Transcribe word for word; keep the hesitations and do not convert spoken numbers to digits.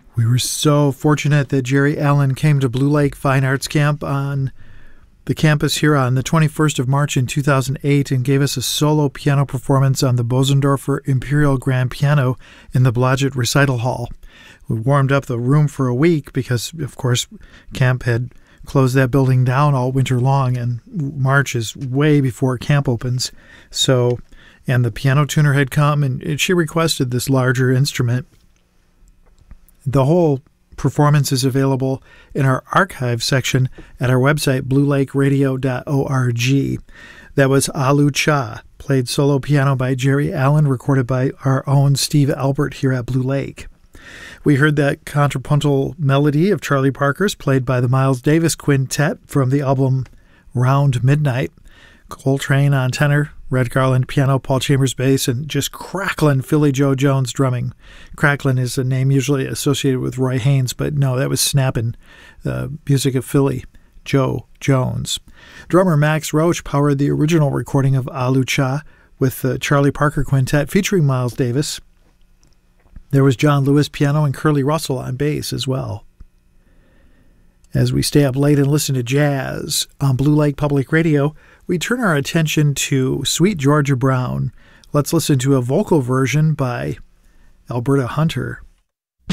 We were so fortunate that Jerry Allen came to Blue Lake Fine Arts Camp on the campus here on the twenty-first of March in two thousand eight and gave us a solo piano performance on the Bosendorfer Imperial Grand Piano in the Blodgett Recital Hall. We warmed up the room for a week because, of course, camp had closed that building down all winter long, and March is way before camp opens. So, and the piano tuner had come, and she requested this larger instrument. The whole performance is available in our archive section at our website, blue lake radio dot org. That was Alu Cha, played solo piano by Jerry Allen, recorded by our own Steve Albert here at Blue Lake. We heard that contrapuntal melody of Charlie Parker's, played by the Miles Davis Quintet from the album Round Midnight. Coltrane on tenor, Red Garland piano, Paul Chambers bass, and just cracklin' Philly Joe Jones drumming. Cracklin' is a name usually associated with Roy Haynes, but no, that was snappin', the uh, music of Philly Joe Jones. Drummer Max Roach powered the original recording of Alu Cha with the Charlie Parker Quintet featuring Miles Davis. There was John Lewis piano and Curly Russell on bass as well. As we stay up late and listen to jazz on Blue Lake Public Radio, we turn our attention to Sweet Georgia Brown. Let's listen to a vocal version by Alberta Hunter.